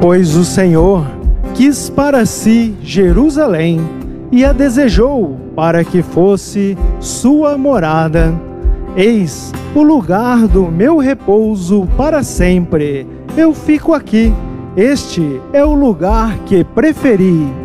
Pois o Senhor quis para si Jerusalém e a desejou para que fosse sua morada. Eis o lugar do meu repouso para sempre. Eu fico aqui. Este é o lugar que preferi.